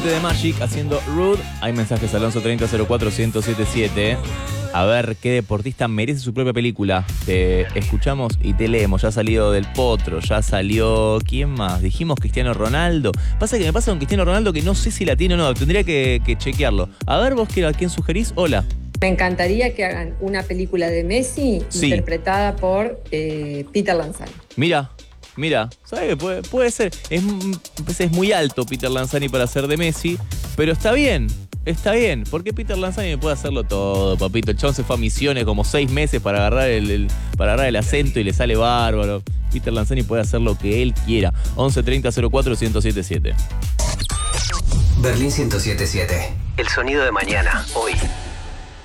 gente de Magic haciendo Rude. Hay mensajes al 1130-04-1077. A ver qué deportista merece su propia película. Te escuchamos y te leemos. Ya ha salido Del Potro, ya salió... ¿Quién más? Dijimos Cristiano Ronaldo. Pasa que me pasa con Cristiano Ronaldo que no sé si la tiene o no. Tendría que chequearlo. A ver, vos, ¿a quién sugerís? Hola. Me encantaría que hagan una película de Messi interpretada por Peter Lanzani. Mira, ¿sabes qué? Puede ser. Es muy alto Peter Lanzani para ser de Messi, pero está bien, porque Peter Lanzani puede hacerlo todo, papito. El chabón se fue a Misiones como 6 meses para agarrar el acento y le sale bárbaro. Peter Lanzani puede hacer lo que él quiera. 1130-04-1077. Berlín 107.7. El sonido de mañana, hoy.